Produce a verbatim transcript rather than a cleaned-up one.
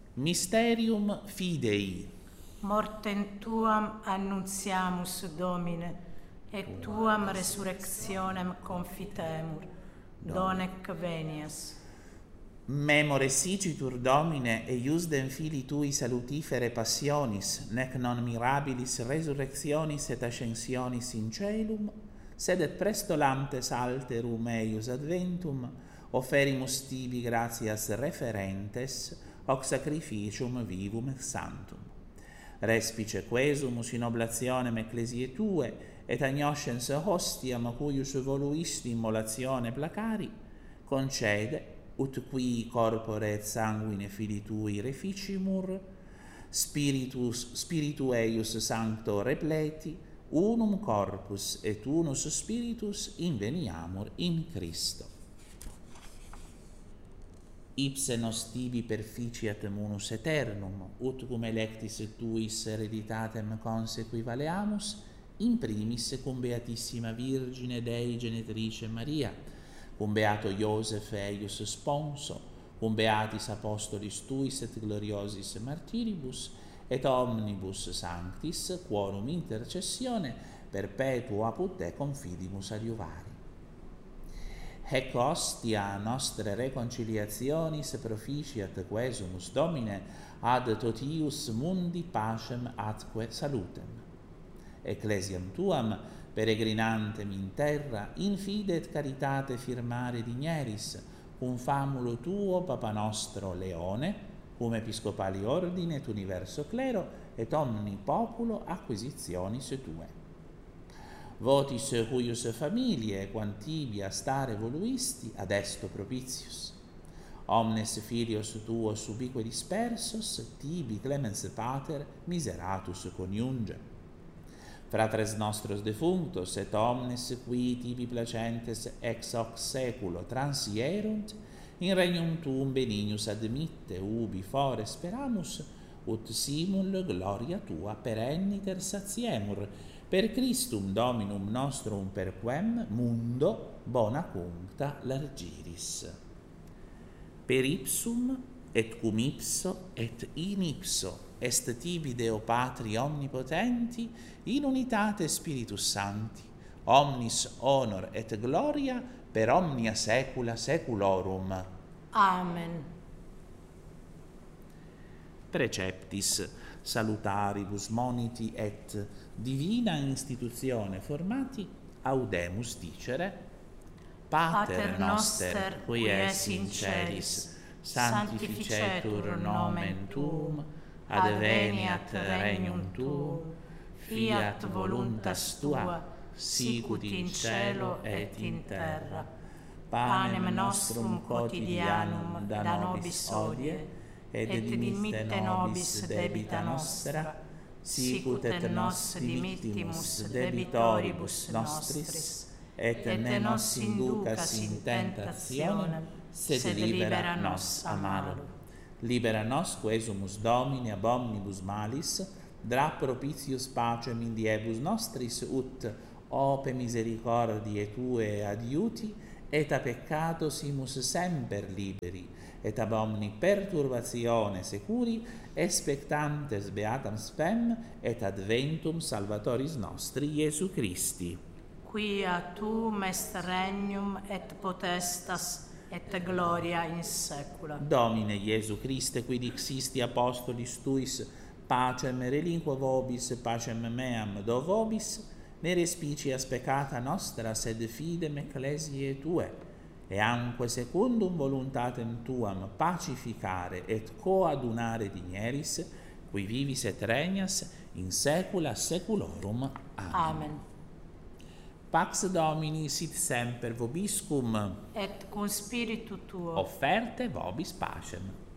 Mysterium Fidei. Mortem tuam annuntiamus, Domine, et tuam resurrectionem confitemur, donec venias. Memore sicitur, Domine, eiusdem Filii Tui salutifere passionis, nec non mirabilis resurrectionis et ascensionis in caelum, sed et presto lamptes alterum eius adventum, offerimus tibi gratias referentes, hoc sacrificium vivum et santum. Respice quesumus in oblationem ecclesiae Tue, et agnoscens hostiam cuius voluisti immolatione placari, concede, ut qui corpore et sanguine Filii Tui reficimur, spiritus, spiritu eius sancto repleti, unum corpus et unus spiritus inveniamur in Christo. Ipse nos tibi perficiat munus aeternum, ut cum electis Tuis hereditatem consequi valeamus, in primis cum Beatissima Virgine Dei Genetrice Maria, cum Beato Iosef eius sponso, cum Beatis Apostolis Tuis et gloriosis martiribus, et omnibus sanctis, quorum intercessione perpetua apud Te confidimus adiuvari. Hec ostia nostre reconciliationis proficiat quesumus, Domine, ad totius mundi pacem atque salutem. Ecclesiam Tuam, peregrinantem in terra, in fide et caritate firmare digneris, cum famulo Tuo, Papa nostro Leone, cum episcopali ordine et universo clero, et omni populo acquisitionis Tue. Votis huius familiae, quantibia stare voluisti, ad esto propitius. Omnes filios Tuos ubique dispersos, tibi clemens Pater, miseratus coniunge. Fratres nostros defunctos, et omnes qui tibi placentes ex hoc seculo transierunt, in regnum Tuum benignus admitte, ubi fore speramus, ut simul gloria Tua perenniter satiemur, per Christum Dominum nostrum, per quem mundo bona cuncta largiris. Per ipsum et cum ipso et in ipso est tibi Deo Patri omnipotenti, in unitate Spiritus Sancti, omnis honor et gloria per omnia saecula saeculorum. Amen. Preceptis salutaribus moniti et divina institutione formati audemus dicere: Pater noster, qui es in celis, sanctificetur nomen Tuum, adveniat regnum Tuum, fiat voluntas Tua, sicut in cielo et in terra. Panem nostrum quotidianum da nobis hodie, et dimitte nobis debita nostra, sicut et nos dimittimus debitoribus nostris, et ne nos inducas in tentationem, sed libera nos a malo. Libera nos quesumus, Domine, ab omnibus malis, dra propitius pacem in diebus nostris, ut ope misericordiae Tue adiuti, et a peccato simus semper liberi, et ab omni perturbatione securi, expectantes beatam spem, et adventum Salvatoris nostri Iesu Christi. Quia Tuum est regnum et potestas et gloria in saecula. Domine Iesu Christe, qui dixisti apostolis Tuis, pacem relinquo vobis, pacem meam do vobis, ne respicias peccata nostra, sed fidem ecclesiae Tue, e anque secundum voluntatem Tuam pacificare et coadunare digneris, qui vivis et regnas in saecula saeculorum. Amen. Amen. Pax Domini sit semper vobiscum, Et cum spiritu Tuo. offerte vobis pacem.